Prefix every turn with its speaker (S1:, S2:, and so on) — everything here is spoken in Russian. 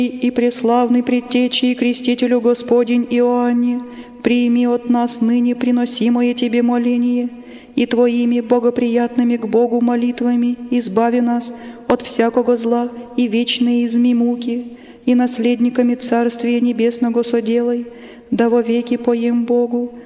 S1: и преславный предтечи и крестителю Господень Иоанне, прими от нас ныне приносимое Тебе моление, и Твоими богоприятными к Богу молитвами избави нас от всякого зла и вечные изми муки, и наследниками Царствия Небесного соделай, да во веки поем Богу,